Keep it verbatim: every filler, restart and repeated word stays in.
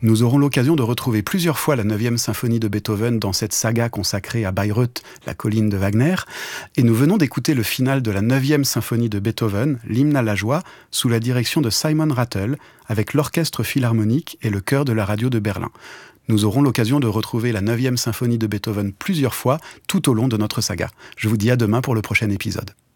Nous aurons l'occasion de retrouver plusieurs fois la neuvième symphonie de Beethoven dans cette saga consacrée à Bayreuth, la colline de Wagner, et nous venons d'écouter le final de la neuvième symphonie de Beethoven, l'hymne à la joie, sous la direction de Simon Rattle, avec l'orchestre philharmonique et le chœur de la radio de Berlin. Nous aurons l'occasion de retrouver la neuvième symphonie de Beethoven plusieurs fois tout au long de notre saga. Je vous dis à demain pour le prochain épisode.